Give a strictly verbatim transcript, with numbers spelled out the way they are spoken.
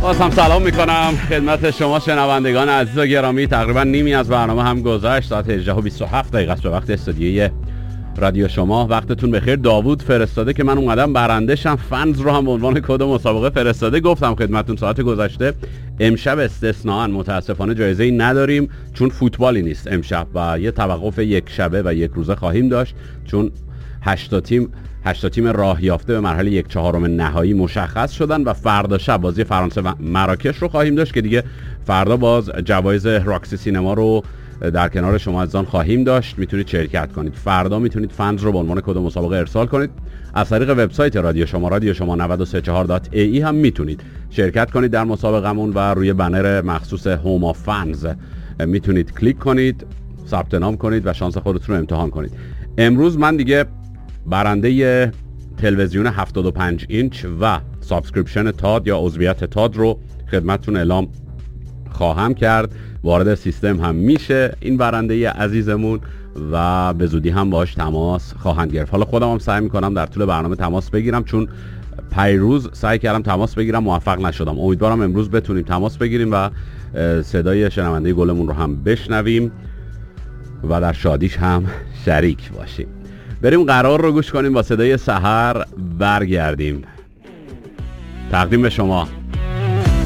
باز هم سلام میکنم خدمت شما شنوندگان عزیز و گرامی. تقریبا نیمی از برنامه هم گذشت. ساعت هجده و بیست و هفت دقیقه است به وقت استودیوی رادیو شما. وقتتون بخیر. داوود فرستاده که من اومدم برنده شم. فنز رو هم به عنوان کد مسابقه فرستاده. گفتم خدمتتون ساعت گذشته امشب استثناءً متاسفانه جایزه‌ای نداریم چون فوتبالی نیست امشب و یه توقف یک شبه و یک روزه خواهیم داشت چون هشت تیم هشت تیم راه یافته به مرحله یک چهارم نهایی مشخص شدن و فردا شب بازی فرانسه و مراکش رو خواهیم داشت که دیگه فردا باز جوایز راکسی سینما رو در کنار شما عزیزان خواهیم داشت. میتونید شرکت کنید. فردا میتونید فنز رو به عنوان کد مسابقه ارسال کنید. از طریق وبسایت رادیو شما رادیو شما نود و سه چهار دات ای ای هم میتونید شرکت کنید در مسابقمون و روی بنر مخصوص هوم آف فنز میتونید کلیک کنید، ثبت نام کنید و شانس خودتون رو امتحان کنید. امروز من دیگه برنده تلویزیون هفتاد و پنج اینچ و سابسکریپشن تاد یا عضویت تاد رو خدمتتون اعلام خواهم کرد. وارد سیستم هم میشه این برنده عزیزمون و به زودی هم باهاش تماس خواهند گرفت. حالا خودم هم سعی میکنم در طول برنامه تماس بگیرم چون پیروز سعی کردم تماس بگیرم موفق نشدم. امیدوارم امروز بتونیم تماس بگیریم و صدای شنونده گلمون رو هم بشنویم و در شادیش هم شریک باشیم. بریم قرار رو گوش کنیم با صدای سحر برگردیم. تقدیم به شما